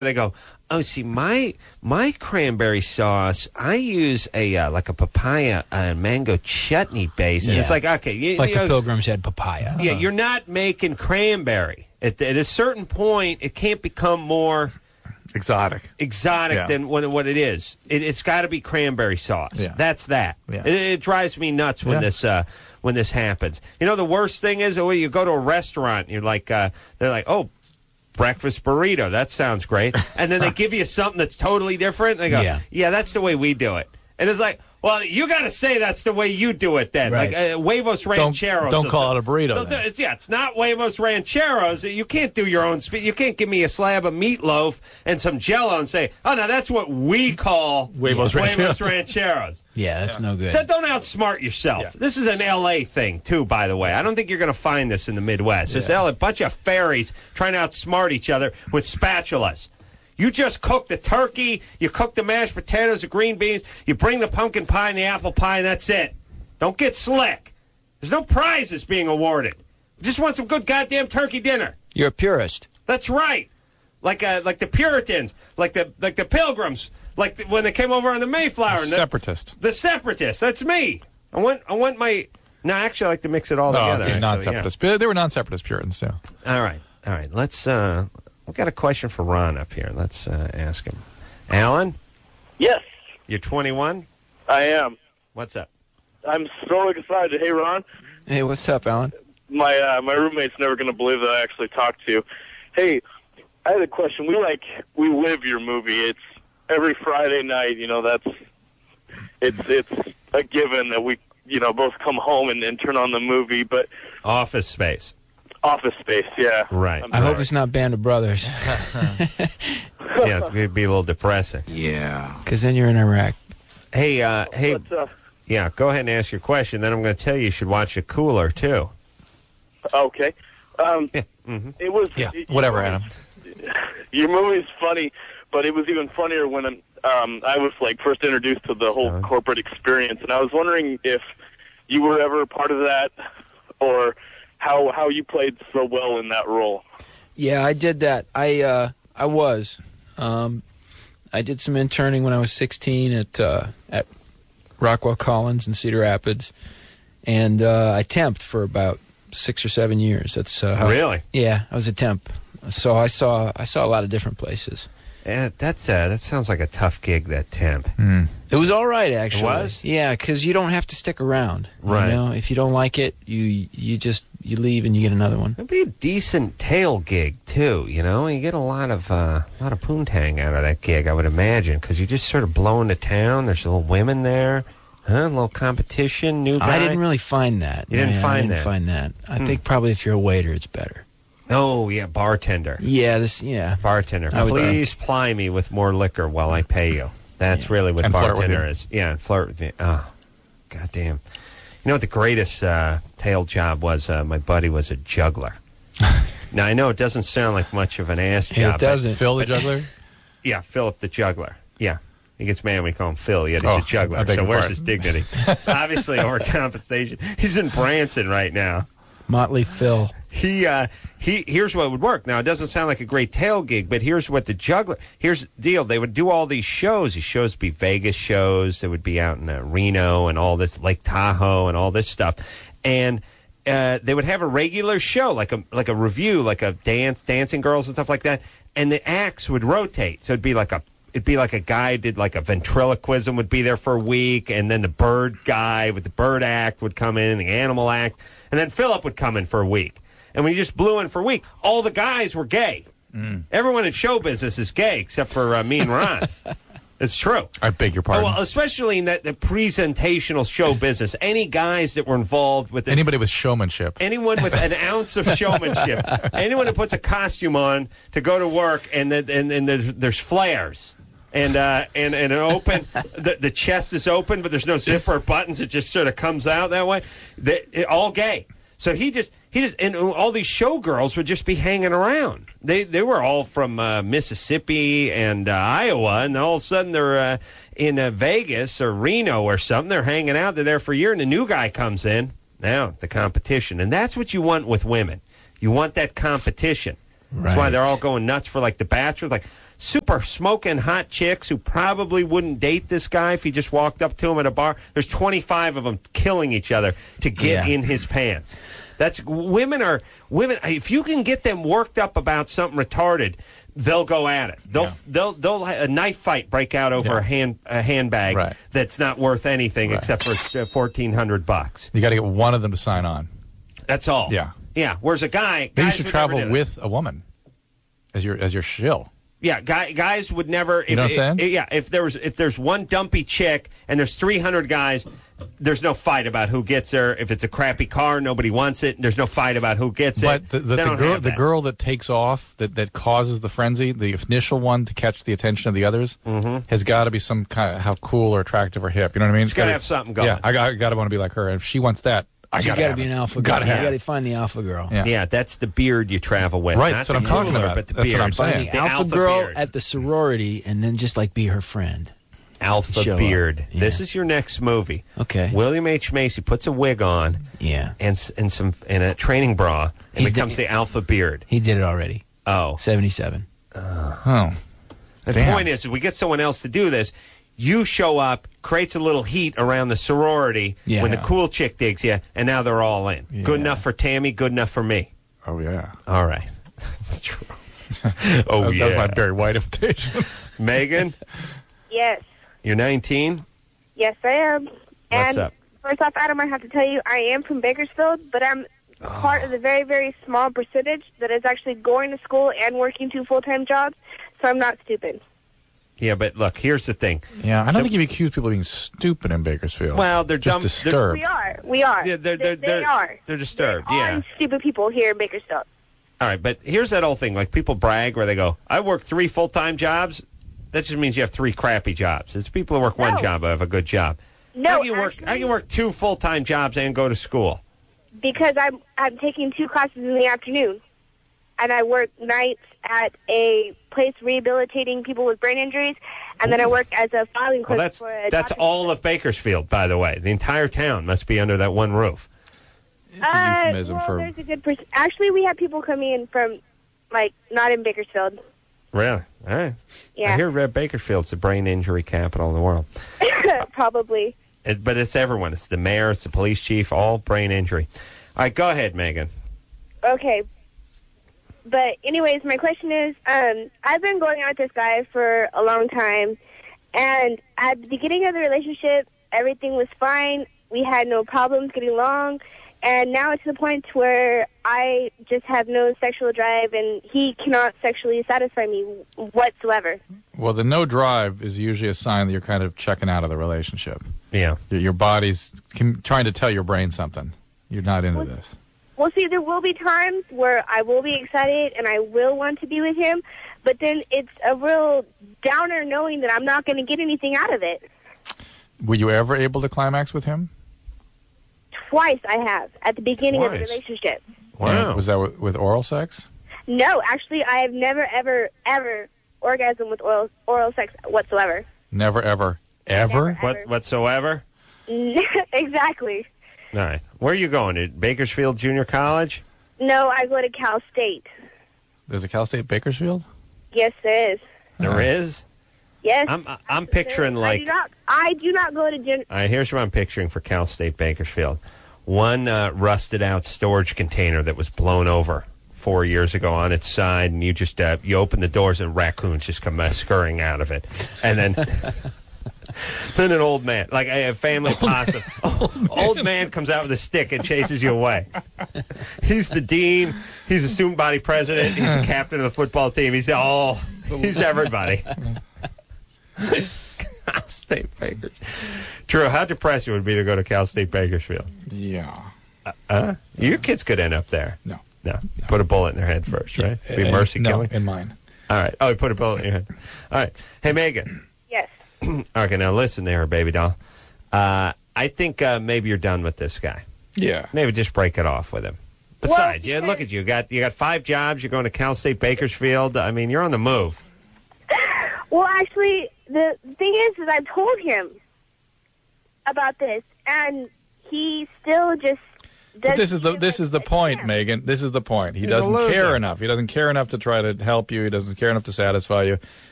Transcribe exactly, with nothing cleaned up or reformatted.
They go, oh, see, my my cranberry sauce, I use a uh, like a papaya and mango chutney base. And Yeah. it's like, okay. You, Like you the know, Pilgrims had papaya. Yeah, you're not making cranberry. At, at a certain point, it can't become more exotic exotic Yeah. than what, what it is. It, it's got to be cranberry sauce. Yeah. That's that. Yeah. It, it drives me nuts when Yeah. this uh, when this happens. You know, the worst thing is when you go to a restaurant, you're like, uh, they're like, oh, breakfast burrito. That sounds great. And then they give you something that's totally different. And they go, Yeah. yeah, that's the way we do it. And it's like, well, you got to say that's the way you do it then. Right. Like uh, Huevos Rancheros. don't call it a burrito, No, then. It's, yeah, it's not Huevos Rancheros. You can't do your own. Spe- you can't give me a slab of meatloaf and some Jell-O and say, oh, no, that's what we call Huevos Rancheros. Rancheros. Yeah, that's no good. Th- Don't outsmart yourself. Yeah. This is an L A thing, too, by the way. I don't think you're going to find this in the Midwest. It's Yeah. a bunch of fairies trying to outsmart each other with spatulas. You just cook the turkey, you cook the mashed potatoes, the green beans, you bring the pumpkin pie and the apple pie, and that's it. Don't get slick. There's no prizes being awarded. We just want some good goddamn turkey dinner. You're a purist. That's right. Like uh, like the Puritans, like the like the Pilgrims, like the, when they came over on the Mayflower. and the- Separatist. The separatists. That's me. I want. I want my. No, actually, I like to mix it all No, together. okay, actually, non-separatist. But They were non-separatist Puritans, yeah. yeah. All right. All right. Let's. Uh, we've got a question for Ron up here. Let's uh, ask him. Alan, Yes, you're twenty-one. I am. What's up? I'm so excited. Hey, Ron, Hey, what's up, Alan? my uh, my roommate's never going to believe that I actually talked to you. Hey, I had a question. We like we live your movie. It's every Friday night. You know, that's it's it's a given that we you know both come home and, and turn on the movie. But Office Space. Office Space, yeah, Right. I'm I hope sorry. it's not Band of Brothers, Yeah, it's going to be a little depressing. yeah, because then you're in Iraq. Hey, uh, hey, But, uh, yeah. Go ahead and ask your question. Then I'm going to tell you you should watch The Cooler too. okay. Um, Yeah. Mm-hmm. it was Yeah, it- whatever, your Adam. movie's- Your movie's funny, but it was even funnier when um, I was like first introduced to the whole Sorry. corporate experience, and I was wondering if you were ever part of that, or how how you played so well in that role. Yeah, I did that. I uh, I was. Um, I did some interning when I was sixteen at uh, at Rockwell Collins in Cedar Rapids, and uh, I temped for about six or seven years. That's uh, how, Really? Yeah, I was a temp. So I saw I saw a lot of different places. Yeah, that's uh, that sounds like a tough gig. That temp. It was all right, actually. was? Yeah, because you don't have to stick around. Right. You know, if you don't like it, you you just you leave and you get another one. It'd be a decent tail gig too. You know, you get a lot of uh, a lot of poontang out of that gig, I would imagine, because you just sort of blow into town. There's little women there, huh? A little competition, new guy. I didn't really find that. You didn't Yeah, find I didn't that? find that. I Hmm. think probably if you're a waiter, it's better. Oh yeah, bartender. Yeah, this. Yeah, Bartender, I would please ply me with more liquor while I pay you. That's really what And flirt with bartender you. is. Yeah, and flirt with me. Oh, goddamn. You know what the greatest uh, tail job was? Uh, my buddy was a juggler. Now, I know it doesn't sound like much of an ass job. it doesn't. Phil the juggler? But, yeah, Philip the juggler. Yeah. He gets mad when we call him Phil, yet he's Oh, a juggler. I beg So your where's pardon. his dignity? Obviously, overcompensation. He's in Branson right now. Motley Phil. He uh he here's what would work. Now it doesn't sound like a great tail gig, but here's what the juggler here's the deal. They would do all these shows. These shows would be Vegas shows. They would be out in uh, Reno and all this, Lake Tahoe and all this stuff. And uh, they would have a regular show, like a like a review, like a dance, dancing girls and stuff like that. And the acts would rotate. So it'd be like a it'd be like a guy did like a ventriloquism would be there for a week, and then the bird guy with the bird act would come in, the animal act, and then Philip would come in for a week. And when you just blew in for a week, all the guys were gay. Mm. Everyone in show business is gay except for uh, me and Ron. It's true. I beg your Oh, pardon. well, especially in that the presentational show business. Any guys that were involved with it, Anybody with showmanship. anyone with an ounce of showmanship, anyone who puts a costume on to go to work and then and, and there's, there's flares. And uh, and and an open, the, the chest is open, but there's no zipper or buttons. It just sort of comes out that way. They, it, all gay. So he just he just and all these showgirls would just be hanging around. They they were all from uh, Mississippi and uh, Iowa, and all of a sudden they're uh, in uh, Vegas or Reno or something. They're hanging out. They're there for a year, and a new guy comes in. Now the competition, and that's what you want with women. You want that competition. That's why Right. they're all going nuts for like The Bachelor. Like, super smoking hot chicks who probably wouldn't date this guy if he just walked up to him at a bar. There's twenty-five of them killing each other to get Yeah. in his pants. That's women are women. If you can get them worked up about something retarded, they'll go at it. They'll Yeah. they'll they'll a knife fight break out over Yeah. a hand a handbag Right. that's not worth anything Right. except for fourteen hundred bucks. You got to get one of them to sign on. That's all. Yeah. yeah. Whereas a guy, Then you guys should would never travel do that. with a woman as your as your shill. Yeah, guy, guys would never. If, know what I'm if- saying? Yeah, if there was if there's one dumpy chick and there's three hundred guys, there's no fight about who gets her. If it's a crappy car, nobody wants it. There's no fight about who gets But it. the, the, They the don't girl have the that. girl that takes off that, that causes the frenzy, the initial one to catch the attention of the others, Mm-hmm. has got to be some kind of how cool or attractive or hip. You know what I mean? It's gotta gotta- have something going. Yeah, I got, I got to want to be like her. If she wants that, I You got got to to be an alpha girl. Gotta You have got it. to find the alpha girl. Yeah. Yeah, that's the beard you travel with. Right, not that's what the I'm talking cooler, about. But the That's what beard. I'm saying. Find the, The alpha, alpha girl beard. at the sorority, and then just like be her friend. Alpha Show up. beard. Yeah. This is your next movie. Okay. William H. Macy puts a wig on Yeah. and s- and some and a training bra and He's becomes the- the alpha beard. He did it already. Oh. seventy-seven. Oh, The Damn. point is, if we get someone else to do this, you show up, creates a little heat around the sorority Yeah. when the cool chick digs you, and now they're all in. Yeah. Good enough for Tammy, good enough for me. oh yeah. All right. That's true. Oh, that, yeah. that was my Barry White invitation. Megan, Yes. you're nineteen. Yes, I am. What's and up? First off, Adam, I have to tell you, I am from Bakersfield, but I'm part of the very, very small percentage that is actually going to school and working two full-time jobs, so I'm not stupid. Yeah, but look, here's the thing. Yeah, I don't think you accuse people of being stupid in Bakersfield. Well, they're just dumb- they're- disturbed. We are. We are. Yeah, they're- They- they're- they they're- are. they're disturbed, There yeah. are stupid people here in Bakersfield. All right, but here's that old thing. Like, people brag where they go, I work three full-time jobs. That just means you have three crappy jobs. It's people who work one No. job who have a good job. No, I can work. I actually- can work two full-time jobs and go to school. Because I'm I'm taking two classes in the afternoon, and I work nights at a place rehabilitating people with brain injuries, and then I work as a filing Well, clerk that's for a that's doctor's all office. of Bakersfield, by the way. The entire town must be under that one roof. It's a Uh, euphemism well, for. there's a good pers- Actually, we have people coming in from, like, not in Bakersfield. Really? All right. Yeah. I hear uh, Bakersfield's the brain injury capital in the world. Probably. It, but it's everyone. It's the mayor. It's the police chief. All brain injury. All right, go ahead, Megan. Okay. But anyways, my question is, um, I've been going out with this guy for a long time, and at the beginning of the relationship, everything was fine. We had no problems getting along, and now it's to the point where I just have no sexual drive, and he cannot sexually satisfy me whatsoever. Well, the no drive is usually a sign that you're kind of checking out of the relationship. Yeah. Your, your body's com- trying to tell your brain something. You're not into this. Well, see, there will be times where I will be excited and I will want to be with him, but then it's a real downer knowing that I'm not going to get anything out of it. Were you ever able to climax with him? Twice I have, at the beginning of the Twice? relationship. Wow. And was that with, with oral sex? No, actually, I have never, ever, ever orgasmed with oral, oral sex whatsoever. Never, ever, ever? Never. What whatsoever? Exactly. All right. Where are you going? To Bakersfield Junior College? No, I go to Cal State. There's a Cal State Bakersfield? Yes, there is. There is. Yes. I'm I'm picturing I like. do not, I do not go to gen- All right, here's what I'm picturing for Cal State Bakersfield. One uh, rusted out storage container that was blown over four years ago on its side, and you just uh, you open the doors and raccoons just come uh, scurrying out of it, and then then an old man, like a family possum, old, old man comes out with a stick and chases you away. He's the dean. He's the student body president. He's the captain of the football team. He's all. He's everybody. Cal State Bakersfield. Drew, how depressing would it be to go to Cal State Bakersfield? Yeah. Huh? Your kids could end up there. No. No. Put a bullet in their head first, right? Be Uh, mercy no, killing? in mine. All right. Oh, you put a bullet in your head. All right. Hey, Megan. Yes. Okay, now listen there, baby doll. Uh, I think uh, maybe you're done with this guy. Yeah. Maybe just break it off with him. Well, Besides, yeah, because- look at you. You got you got five jobs. You're going to Cal State Bakersfield. I mean, you're on the move. Well, actually, the thing is, is I told him about this, and he still just. But this is the this is the point, Megan. This is the point. He He's a doesn't loser. care enough. He doesn't care enough to try to help you. He doesn't care enough to satisfy you.